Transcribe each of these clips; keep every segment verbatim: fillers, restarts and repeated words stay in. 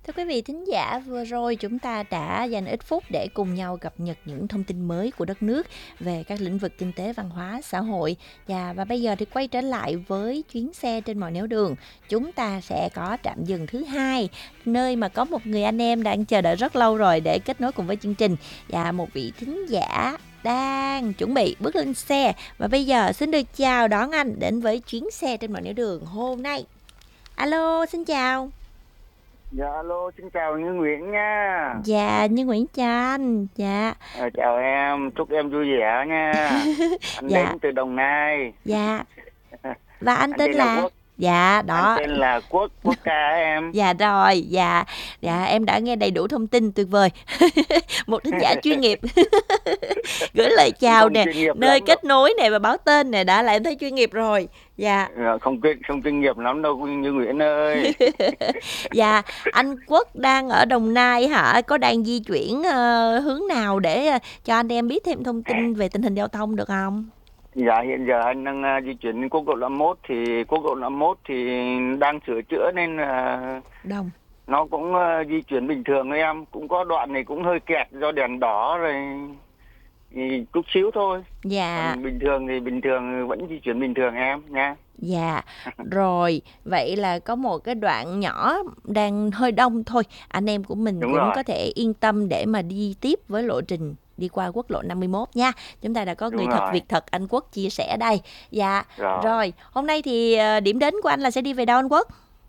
Thưa quý vị thính giả, vừa rồi chúng ta đã dành ít phút để cùng nhau cập nhật những thông tin mới của đất nước về các lĩnh vực kinh tế, văn hóa, xã hội. Và, và bây giờ thì quay trở lại với chuyến xe trên mọi nẻo đường. Chúng ta sẽ có trạm dừng thứ hai, nơi mà có một người anh em đang chờ đợi rất lâu rồi để kết nối cùng với chương trình. Và một vị thính giả đang chuẩn bị bước lên xe. Và bây giờ xin được chào đón anh đến với chuyến xe trên mọi nẻo đường hôm nay. Alo, xin chào. Dạ alo, xin chào Như Nguyễn nha. Dạ, Như Nguyễn chào anh. Dạ. À, chào em, chúc em vui vẻ nha. Anh Dạ. đến từ Đồng Nai. Dạ. Và anh, Anh tên tên là là Quốc. Dạ, đó. Anh tên là Quốc, Quốc ca em. Dạ rồi, dạ. Dạ, em đã nghe đầy đủ thông tin tuyệt vời. Một thính giả chuyên nghiệp. Gửi lời chào Không nè, chuyên nghiệp nơi lắm đâu. kết nối nè và báo tên nè, đã là em thấy chuyên nghiệp rồi. Dạ. Dạ, Không chuyên không chuyên nghiệp lắm đâu Như Nguyễn ơi. Dạ, anh Quốc đang ở Đồng Nai hả? Có đang di chuyển ờ, hướng nào để ờ, cho anh em biết thêm thông tin về tình hình giao thông được không? Dạ hiện giờ anh đang uh, di chuyển đến quốc lộ năm mốt thì quốc lộ năm mốt thì đang sửa chữa nên uh, Đông. nó cũng uh, di chuyển bình thường thôi em. Cũng có đoạn này cũng hơi kẹt do đèn đỏ rồi thì chút xíu thôi. Dạ. Còn bình thường thì bình thường vẫn di chuyển bình thường em nha. Dạ, rồi, vậy là có một cái đoạn nhỏ đang hơi đông thôi. Anh em của mình Đúng cũng rồi. có thể yên tâm để mà đi tiếp với lộ trình đi qua quốc lộ năm mươi mốt nha. Chúng ta đã có Đúng người thật rồi. việc thật anh Quốc chia sẻ đây. Dạ, Rồi. rồi, hôm nay thì ờ, điểm đến của anh là sẽ đi về đâu anh Quốc?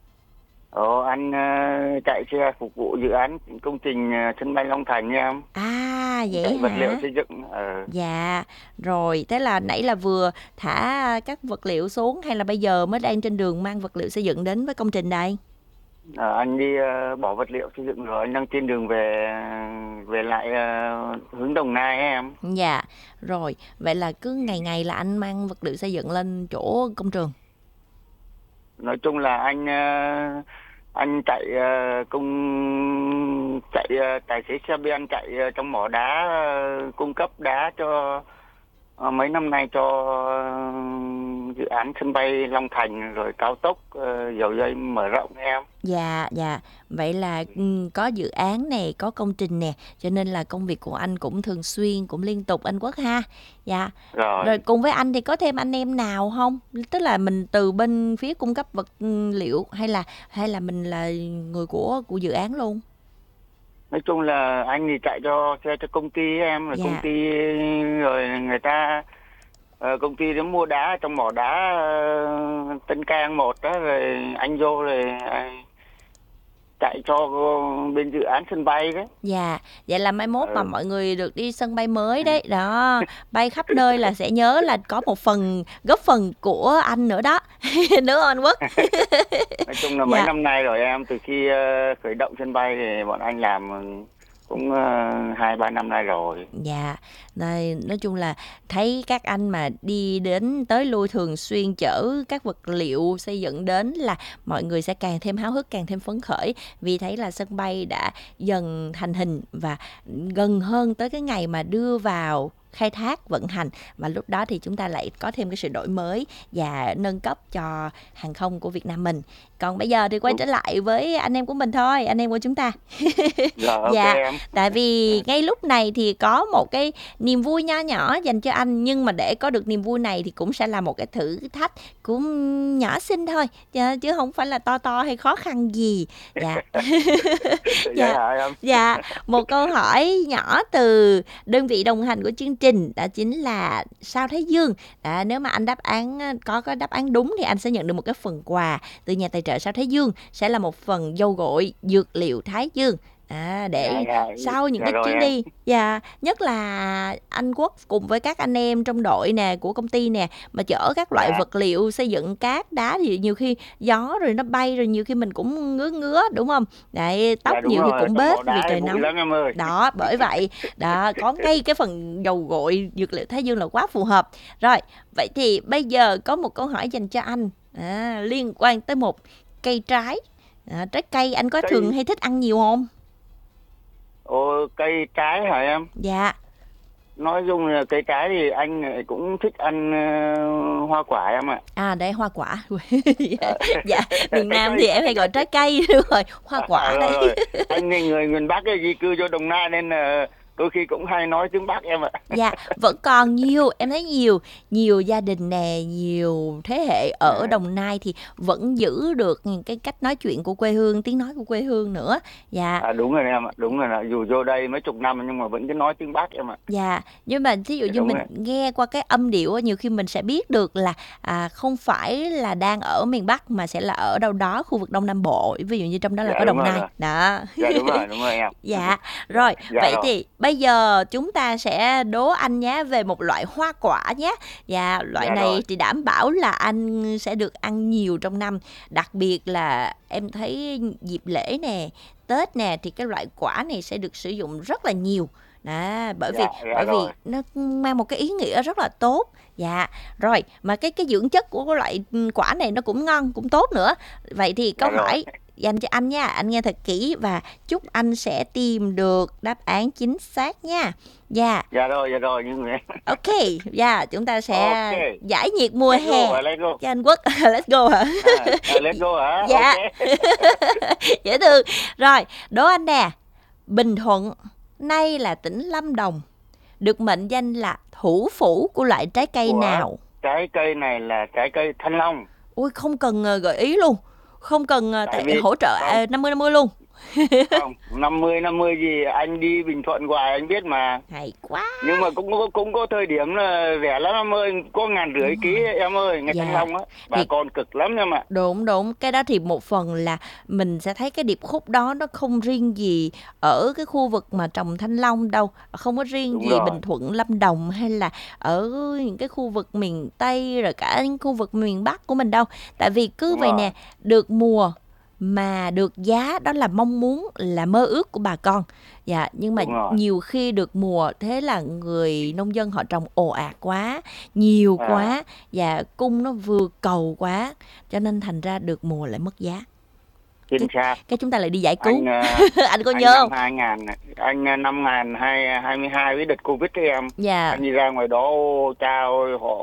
Ồ, anh uh, chạy xe phục vụ dự án công trình uh, sân bay Long Thành nha em. À, vậy Chạy vật liệu hả? xây dựng. Ờ. Dạ, rồi, thế là nãy là vừa thả các vật liệu xuống hay là bây giờ mới đang trên đường mang vật liệu xây dựng đến với công trình đây? Ờ, anh đi uh, bỏ vật liệu xây dựng rồi, anh đang trên đường về về lại uh, hướng Đồng Nai ấy em. Dạ, rồi, vậy là cứ ngày ngày là anh mang vật liệu xây dựng lên chỗ công trường. Nói chung là anh uh, anh chạy uh, công chạy uh, tài xế xe ben chạy uh, trong mỏ đá, uh, cung cấp đá cho uh, mấy năm nay cho uh, dự án sân bay Long Thành rồi cao tốc uh, dầu dây mở rộng em. Dạ, dạ, vậy là ừ, có dự án này, có công trình nè, cho nên là công việc của anh cũng thường xuyên, cũng liên tục anh Quốc ha. Dạ, Rồi. rồi cùng với anh thì có thêm anh em nào không? Tức là mình từ bên phía cung cấp vật ừ, liệu hay là hay là mình là người của của dự án luôn? Nói chung là anh thì chạy cho xe cho công ty ấy em, rồi Dạ. công ty rồi người ta ờ, công ty nó mua đá trong mỏ đá ờ, Tân Cang một đó, rồi anh vô rồi ờ, chạy cho bên dự án sân bay đấy. Dạ, vậy là mai mốt mà Ừ. mọi người được đi sân bay mới đấy, đó, bay khắp nơi là sẽ nhớ là có một phần góp phần của anh nữa đó, đúng không anh Quốc? Nói chung là mấy Dạ. năm nay rồi em, từ khi ờ, khởi động sân bay thì bọn anh làm cũng ờ, hai ba năm nay rồi. Dạ, đây, nói chung là thấy các anh mà đi đến tới lui thường xuyên chở các vật liệu xây dựng đến là mọi người sẽ càng thêm háo hức, càng thêm phấn khởi vì thấy là sân bay đã dần thành hình và gần hơn tới cái ngày mà đưa vào khai thác vận hành, và lúc đó thì chúng ta lại có thêm cái sự đổi mới và nâng cấp cho hàng không của Việt Nam mình. Còn bây giờ thì quay Đúng. trở lại với anh em của mình thôi, anh em của chúng ta. Rồi, ok Dạ, em. tại vì ngay lúc này thì có một cái niềm vui nho nhỏ dành cho anh, nhưng mà để có được niềm vui này thì cũng sẽ là một cái thử thách cũng nhỏ xinh thôi, chứ chứ không phải là to to hay khó khăn gì. Dạ. Vậy Dạ. hả em? Dạ, một câu hỏi nhỏ từ đơn vị đồng hành của chương trình, đó chính là sao Thái Dương. À, nếu mà anh đáp án có có đáp án đúng thì anh sẽ nhận được một cái phần quà từ nhà tài trợ Sao Thái Dương, sẽ là một phần dầu gội dược liệu Thái Dương. À, để Dạ, dạ, sau những dạ cái rồi chuyến em. đi, và nhất là anh Quốc cùng với các anh em trong đội nè của công ty nè mà chở các loại Dạ. vật liệu xây dựng cát đá thì nhiều khi gió rồi nó bay, rồi nhiều khi mình cũng ngứa ngứa đúng không? Đấy, tóc Dạ đúng nhiều khi rồi, cũng trong bết mỏ vì đá trời bụi nóng. lắm em ơi. Đó, bởi vậy đó, có ngay cái phần dầu gội dược liệu Thái Dương là quá phù hợp. Rồi, vậy thì bây giờ có một câu hỏi dành cho anh, à, liên quan tới một cây trái. À, trái cây anh có Cây thường hay thích ăn nhiều không? Ồ, cây trái hả em? Dạ. nói chung là cây trái thì anh cũng thích ăn uh, hoa quả em ạ. À đây hoa quả. dạ, dạ, miền Nam thì em hay gọi trái cây đúng rồi, hoa quả à, đây. rồi, rồi. Anh là người miền Bắc ấy, di cư vô Đồng Nai nên là đôi khi cũng hay nói tiếng Bắc em ạ. Dạ, vẫn còn nhiều, em thấy nhiều, nhiều gia đình nè, nhiều thế hệ ở Đồng Nai thì vẫn giữ được cái cách nói chuyện của quê hương, tiếng nói của quê hương nữa. Dạ. À, đúng rồi em ạ, đúng rồi, là dù vô đây mấy chục năm nhưng mà vẫn cứ nói tiếng Bắc em ạ. Dạ, nhưng mà ví dụ như Đúng mình rồi. nghe qua cái âm điệu á, nhiều khi mình sẽ biết được là à, không phải là đang ở miền Bắc mà sẽ là ở đâu đó khu vực Đông Nam Bộ, ví dụ như trong đó là Dạ, có đúng Đồng rồi Nai. rồi. Đó. Dạ đúng rồi, đúng rồi em. Dạ, rồi, Dạ vậy rồi. thì bây giờ chúng ta sẽ đố anh nhé về một loại hoa quả nhé. Dạ, loại Dạ này rồi. thì đảm bảo là anh sẽ được ăn nhiều trong năm. Đặc biệt là em thấy dịp lễ nè, Tết nè thì cái loại quả này sẽ được sử dụng rất là nhiều. Đó, bởi vì Dạ, dạ bởi vì rồi. nó mang một cái ý nghĩa rất là tốt. Dạ, rồi mà cái cái dưỡng chất của cái loại quả này nó cũng ngon, cũng tốt nữa. Vậy thì câu Dạ rồi. hỏi dành cho anh nha, anh nghe thật kỹ và chúc anh sẽ tìm được đáp án chính xác nha. Dạ. Dạ rồi, dạ rồi như người. Ok, dạ, chúng ta sẽ Ok. giải nhiệt mùa Let's hè go, let's go. cho anh Quốc. Let's go hả? À, à, let's go hả? Dạ. Ok. Dễ thương. Rồi, đố anh nè. Bình Thuận nay là tỉnh Lâm Đồng, được mệnh danh là thủ phủ của loại trái cây Của nào? trái cây này là trái cây thanh long. Ui, không cần uh, gợi ý luôn, không cần uh, Tại vì hỗ trợ không. uh, năm mươi năm mươi luôn. Không, năm mươi năm mươi gì, anh đi Bình Thuận hoài anh biết mà. Hay quá. Nhưng mà cũng có, cũng có thời điểm là rẻ lắm em ơi, có ngàn rưỡi ký em ơi, ngay Dạ. thanh long á, bà Thì- con cực lắm em ạ. Đúng đúng, cái đó thì một phần là mình sẽ thấy cái điệp khúc đó nó không riêng gì ở cái khu vực mà trồng thanh long đâu, không có riêng Đúng gì rồi. Bình Thuận, Lâm Đồng hay là ở những cái khu vực miền Tây rồi cả những khu vực miền Bắc của mình đâu. Tại vì cứ Đúng vậy rồi. nè, được mùa mà được giá đó là mong muốn, là mơ ước của bà con. Dạ, nhưng mà Đúng rồi. nhiều khi được mùa thế là người nông dân họ trồng ồ ạt quá, nhiều À. quá, và cung nó vừa cầu quá, cho nên thành ra được mùa lại mất giá. Chính xác. Cái chúng ta lại đi giải cứu. Anh à, Anh có anh nhớ năm không? hai nghìn này, anh à, năm hai nghìn hai mươi hai với đợt Covid ấy em. Dạ. Anh đi ra ngoài đó, ô, cha ơi, họ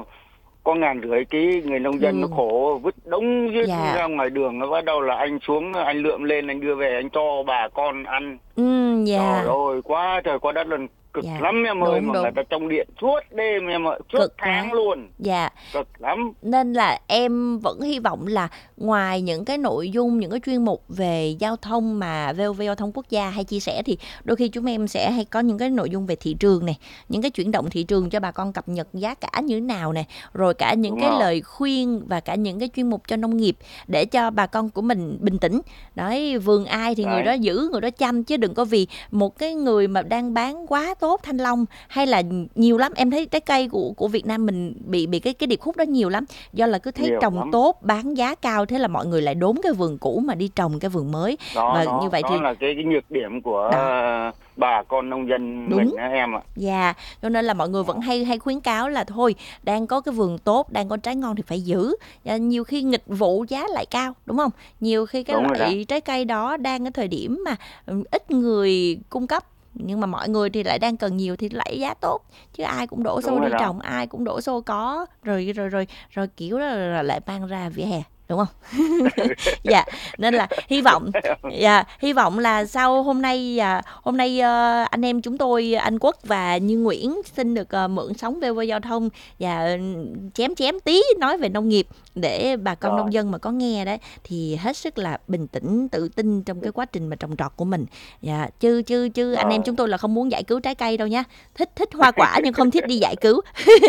có ngàn rưỡi ký, người nông dân Ừ. nó khổ, vứt đống dưới Dạ. ra ngoài đường, nó bắt đầu là anh xuống, anh lượm lên, anh đưa về, anh cho bà con ăn. Ừ, dạ. Trời ơi, quá trời quá đất luôn, cực Dạ. lắm em ơi, Đúng, mà đúng. người ta trong điện suốt đêm em ơi, suốt Cực tháng quá. luôn, Dạ. cực lắm. Nên là em vẫn hy vọng là ngoài những cái nội dung, những cái chuyên mục về giao thông mà vê o vê Giao thông Quốc gia hay chia sẻ, thì đôi khi chúng em sẽ hay có những cái nội dung về thị trường này, những cái chuyển động thị trường cho bà con cập nhật giá cả như thế nào nè, rồi cả những Đúng cái rồi. lời khuyên và cả những cái chuyên mục cho nông nghiệp để cho bà con của mình bình tĩnh. Đấy, vườn ai thì người Đấy. đó giữ, người đó chăm, chứ đừng có vì một cái người mà đang bán quá tốt thanh long, hay là nhiều lắm, em thấy trái cây của của Việt Nam mình bị bị cái cái điệp khúc đó nhiều lắm, do là cứ thấy Nhiều trồng lắm. tốt, bán giá cao, thế là mọi người lại đốn cái vườn cũ mà đi trồng cái vườn mới. Đó, Và đó, như vậy đó thì là cái, cái nhược điểm của Đó. ờ, bà con nông dân Đúng. mình đó em ạ. Dạ, cho nên là mọi người vẫn hay hay khuyến cáo là thôi, đang có cái vườn tốt, đang có trái ngon thì phải giữ. Và nhiều khi nghịch vụ giá lại cao, đúng không? Nhiều khi cái Đúng rồi loại trái cây đó đang ở thời điểm mà ừ, ít người cung cấp, nhưng mà mọi người thì lại đang cần nhiều thì lại giá tốt, chứ ai cũng đổ xô Đúng rồi đi đó. trồng, ai cũng đổ xô có, rồi rồi rồi rồi kiểu đó là lại mang ra vỉa hè, đúng không? Dạ, nên là hy vọng, dạ, hy vọng là sau hôm nay, à, hôm nay ờ, anh em chúng tôi, anh Quốc và Như Nguyễn xin được ờ, mượn sóng vê o vê Giao thông và ừ, chém chém tí nói về nông nghiệp để bà con Rồi. nông dân mà có nghe đấy thì hết sức là bình tĩnh, tự tin trong cái quá trình mà trồng trọt của mình. Dạ, chứ chứ chứ anh em Rồi. chúng tôi là không muốn giải cứu trái cây đâu nha, thích thích hoa quả nhưng không thích đi giải cứu.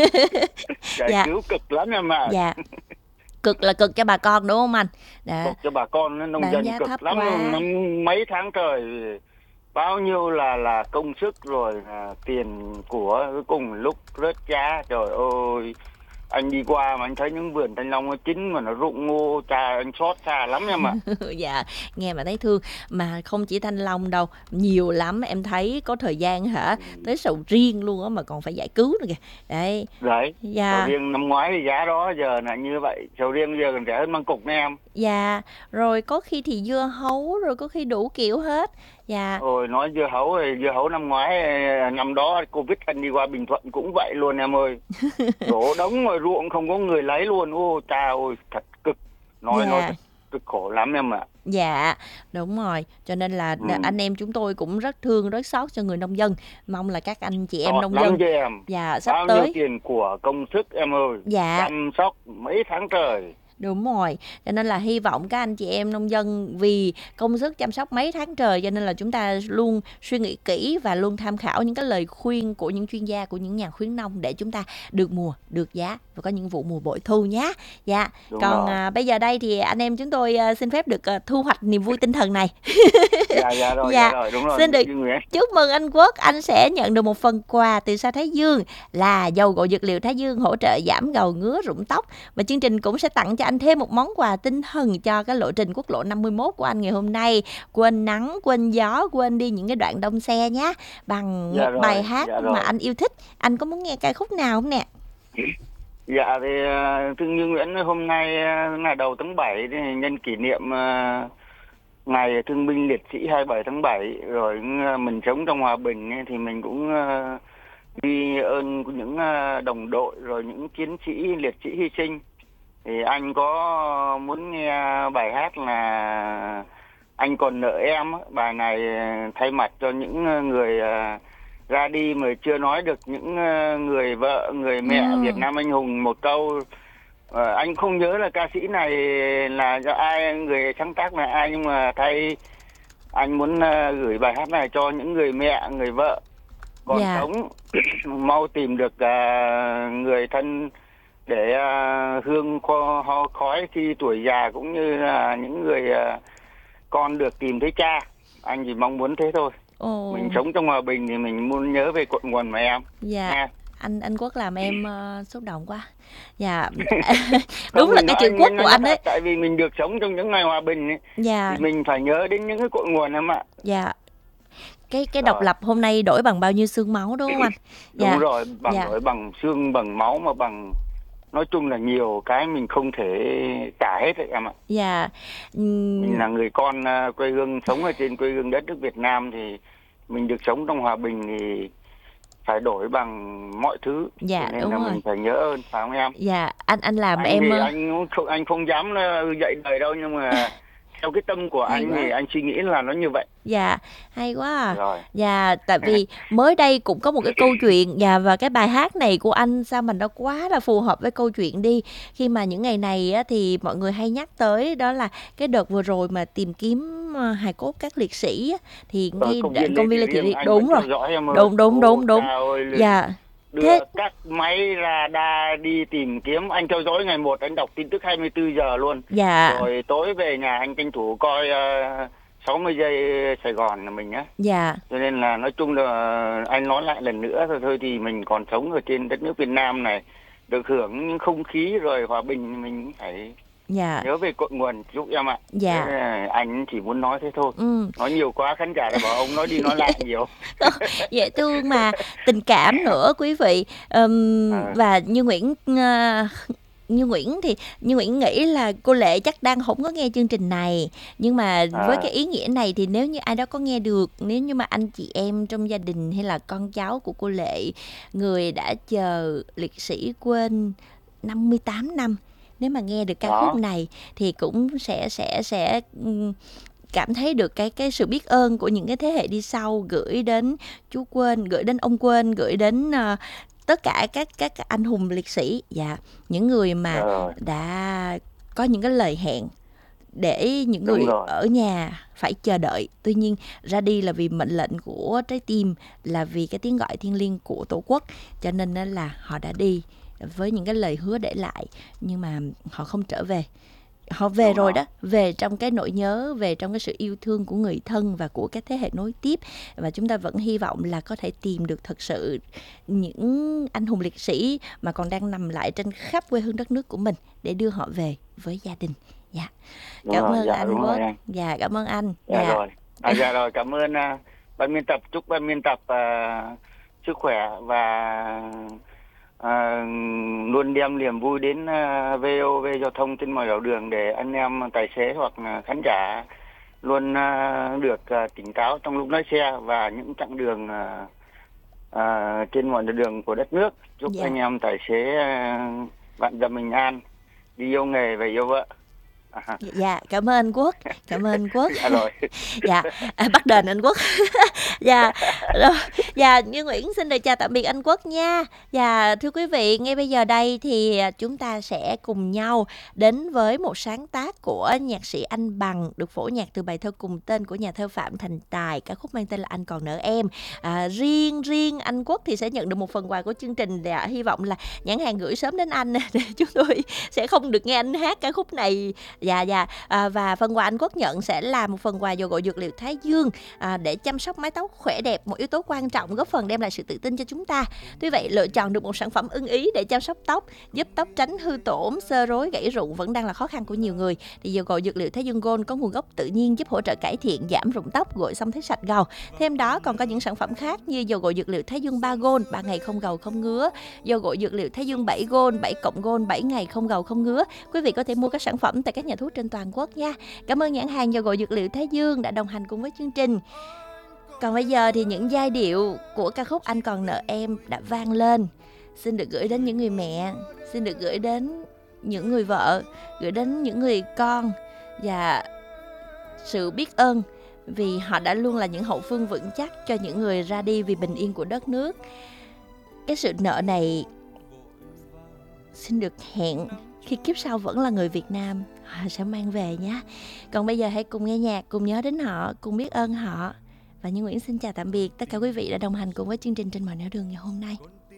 Giải Dạ. cứu cực lắm em ạ. Dạ, cực là cực cho bà con đúng không anh? Dạ. Cực cho bà con nông Bán dân giá cực thấp lắm quá. luôn, năm mấy tháng trời bao nhiêu là là công sức rồi là tiền của, cuối cùng lúc rớt giá, trời ơi, anh đi qua mà anh thấy những vườn thanh long nó chín mà nó rụng ngô, cha anh xót xa lắm em ạ. Dạ, nghe mà thấy thương. Mà không chỉ thanh long đâu, nhiều lắm, em thấy có thời gian hả, tới sầu riêng luôn á mà còn phải giải cứu nữa kìa. Đấy. Đấy, Dạ. sầu riêng năm ngoái thì giá đó, giờ là như vậy, sầu riêng giờ còn rẻ hơn măng cục nè em. Dạ, rồi có khi thì dưa hấu, rồi có khi đủ kiểu hết. Dạ. Ôi nói dưa hấu rồi, dưa hấu năm ngoái năm đó Covid anh đi qua Bình Thuận cũng vậy luôn em ơi. Đổ đống ngoài ruộng không có người lấy luôn. Ô cha ơi thật cực. Nói nói Dạ. thật cực khổ lắm em ạ. Dạ, đúng rồi. Cho nên là Ừ. anh em chúng tôi cũng rất thương, rất xót cho người nông dân. Mong là các anh chị em Xót nông lắm dân chứ em. dạ sắp Bao nhiêu tới. tiền của công sức em ơi. Dạ. Chăm sóc mấy tháng trời. Đúng rồi, cho nên là hy vọng các anh chị em nông dân vì công sức chăm sóc mấy tháng trời, cho nên là chúng ta luôn suy nghĩ kỹ và luôn tham khảo những cái lời khuyên của những chuyên gia, của những nhà khuyến nông để chúng ta được mùa, được giá và có những vụ mùa bội thu nhé. Dạ. Đúng Còn rồi. à, bây giờ đây thì anh em chúng tôi à, xin phép được à, thu hoạch niềm vui tinh thần này. Dạ dạ rồi, Dạ. dạ rồi, đúng rồi. Xin được Duy Nguyễn. chúc mừng anh Quốc, anh sẽ nhận được một phần quà từ Sa Thái Dương là dầu gội dược liệu Thái Dương hỗ trợ giảm gầu ngứa rụng tóc, và chương trình cũng sẽ tặng cho anh thêm một món quà tinh thần cho cái lộ trình quốc lộ năm mươi mốt của anh ngày hôm nay. Quên nắng, quên gió, quên đi những cái đoạn đông xe nhé, bằng Dạ một rồi, bài hát dạ mà rồi. anh yêu thích. Anh có muốn nghe ca khúc nào không nè? Dạ thì uh, Thương Như Nguyễn hôm nay uh, là đầu tháng bảy thì nhân kỷ niệm uh, ngày thương binh liệt sĩ hai mươi bảy tháng bảy, rồi uh, mình sống trong hòa bình ấy, thì mình cũng uh, ghi ơn của những uh, đồng đội rồi những chiến sĩ liệt sĩ hy sinh. Thì anh có muốn nghe bài hát là Anh Còn Nợ Em. Bài này thay mặt cho những người uh, ra đi mà chưa nói được những người vợ, người mẹ ừ. Việt Nam anh hùng một câu. Ờ, anh không nhớ là ca sĩ này là do ai, người sáng tác là ai, nhưng mà thay anh muốn uh, gửi bài hát này cho những người mẹ, người vợ còn yeah. sống mau tìm được uh, người thân để uh, hương kho, ho, khói khi tuổi già, cũng như là những người uh, con được tìm thấy cha. Anh chỉ mong muốn thế thôi. Oh. Mình sống trong hòa bình thì mình muốn nhớ về cội nguồn mà em. Dạ. Yeah. Anh anh Quốc làm em uh, xúc động quá. Dạ. Đúng Không, là cái chữ Quốc của anh ấy. Tại vì mình được sống trong những ngày hòa bình ấy, dạ. Thì mình phải nhớ đến những cái cội nguồn em ạ. Dạ. Cái cái độc rồi. Lập hôm nay đổi bằng bao nhiêu xương máu đúng không anh? Đúng dạ. rồi, bằng dạ. đổi bằng xương, bằng máu, mà bằng nói chung là nhiều cái mình không thể tả hết đấy em ạ. Dạ. Uhm... Mình là người con quê hương, sống ở trên quê hương đất nước Việt Nam, thì mình được sống trong hòa bình thì phải đổi bằng mọi thứ. Dạ, nên đúng là rồi. Mình phải nhớ ơn, phải không em? Dạ, anh anh làm anh em thì anh không anh không dám dạy đời đâu, nhưng mà theo cái tâm của hay anh quá. Thì anh suy nghĩ là nó như vậy. Dạ, hay quá à. Rồi. Dạ, tại vì mới đây cũng có một cái câu chuyện, dạ, và cái bài hát này của anh sao mà nó quá là phù hợp với câu chuyện đi. Khi mà những ngày này á, thì mọi người hay nhắc tới đó là cái đợt vừa rồi mà tìm kiếm hài cốt các liệt sĩ á, thì ngay công viên Lê Thị Riêng, đúng rồi. Đúng đúng đúng đúng. Dạ. Đưa Thế... các máy radar đi tìm kiếm. Anh theo dõi ngày một, anh đọc tin tức hai mươi tư giờ luôn. Dạ. Rồi tối về nhà anh tranh thủ coi uh, sáu mươi giây Sài Gòn là mình á. Dạ. Cho nên là nói chung là anh nói lại lần nữa thôi, thôi thì mình còn sống ở trên đất nước Việt Nam này, được hưởng những không khí rồi hòa bình, mình phải dạ. nhớ về cội nguồn giúp em ạ. Dạ. Anh chỉ muốn nói thế thôi. Ừ. Nói nhiều quá khán giả lại bảo ông nói đi nói lại nhiều. Dễ thương mà tình cảm nữa quý vị. um, à. Và Như Nguyễn uh, Như Nguyễn thì Như Nguyễn nghĩ là cô Lệ chắc đang không có nghe chương trình này, nhưng mà à. với cái ý nghĩa này thì nếu như ai đó có nghe được, nếu như mà anh chị em trong gia đình hay là con cháu của cô Lệ, người đã chờ liệt sĩ quên năm mươi tám năm, nếu mà nghe được ca đó. khúc này thì cũng sẽ sẽ sẽ cảm thấy được cái cái sự biết ơn của những cái thế hệ đi sau, gửi đến chú Quên, gửi đến ông Quên, gửi đến uh, tất cả các các anh hùng liệt sĩ, dạ, những người mà rồi. đã có những cái lời hẹn để những Đúng người rồi. ở nhà phải chờ đợi, tuy nhiên ra đi là vì mệnh lệnh của trái tim, là vì cái tiếng gọi thiêng liêng của Tổ quốc, cho nên là họ đã đi với những cái lời hứa để lại, nhưng mà họ không trở về. Họ về Đúng rồi đó, về trong cái nỗi nhớ, về trong cái sự yêu thương của người thân và của các thế hệ nối tiếp. Và chúng ta vẫn hy vọng là có thể tìm được thật sự những anh hùng liệt sĩ mà còn đang nằm lại trên khắp quê hương đất nước của mình để đưa họ về với gia đình. Dạ. Cảm ơn dạ, anh Quốc. Dạ, cảm ơn anh. Dạ, dạ. rồi. À, dạ rồi, cảm ơn uh, ban biên tập, chúc ban biên tập uh, sức khỏe và À, luôn đem niềm vui đến uh, vê o vê Giao thông trên mọi nẻo đường để anh em tài xế hoặc uh, khán giả luôn à, được à, tỉnh táo trong lúc lái xe và những chặng đường à, à, trên mọi đường của đất nước. Chúc Dạ. anh em tài xế à, vạn dặm bình an, đi yêu nghề và yêu vợ. À, Dạ, cảm ơn anh Quốc, cảm ơn anh Quốc. dạ rồi. Dạ, à, bắt đền anh Quốc. Dạ, rồi, dạ, Như Nguyễn xin được chào tạm biệt anh Quốc nha. Dạ, thưa quý vị, ngay bây giờ đây thì chúng ta sẽ cùng nhau đến với một sáng tác của nhạc sĩ Anh Bằng, được phổ nhạc từ bài thơ cùng tên của nhà thơ Phạm Thành Tài, ca khúc mang tên là Anh Còn Nợ Em. À, riêng riêng anh Quốc thì sẽ nhận được một phần quà của chương trình. Dạ, hy vọng là nhãn hàng gửi sớm đến anh để chúng tôi sẽ không được nghe anh hát ca khúc này. Dạ, dạ, à, và phần quà anh Quốc nhận sẽ là một phần quà dầu gội dược liệu Thái Dương à, để chăm sóc mái tóc khỏe đẹp, một yếu tố quan trọng góp phần đem lại sự tự tin cho chúng ta. Tuy vậy, lựa chọn được một sản phẩm ưng ý để chăm sóc tóc, giúp tóc tránh hư tổn, xơ rối, gãy rụng vẫn đang là khó khăn của nhiều người. Thì dầu gội dược liệu Thái Dương Gold có nguồn gốc tự nhiên, giúp hỗ trợ cải thiện giảm rụng tóc, gội xong thấy sạch gầu. Thêm đó còn có những sản phẩm khác như dầu gội dược liệu Thái Dương ba Gold, ba ngày không gầu không ngứa, dầu gội dược liệu Thái Dương bảy Gold, bảy cộng Gold, bảy ngày không gầu không ngứa. Quý vị có thể mua các sản phẩm tại các nhà thuốc trên toàn quốc nha. Cảm ơn nhãn hàng dầu gội dược liệu Thái Dương đã đồng hành cùng với chương trình. Còn bây giờ thì những giai điệu của ca khúc Anh Còn Nợ Em đã vang lên. Xin được gửi đến những người mẹ, xin được gửi đến những người vợ, gửi đến những người con, và sự biết ơn vì họ đã luôn là những hậu phương vững chắc cho những người ra đi vì bình yên của đất nước. Cái sự nợ này xin được hẹn khi kiếp sau vẫn là người Việt Nam, họ sẽ mang về nhé. Còn bây giờ hãy cùng nghe nhạc, cùng nhớ đến họ, cùng biết ơn họ. Và Như Nguyễn xin chào tạm biệt tất cả quý vị đã đồng hành cùng với chương trình Trên Mọi Nẻo Đường ngày hôm nay.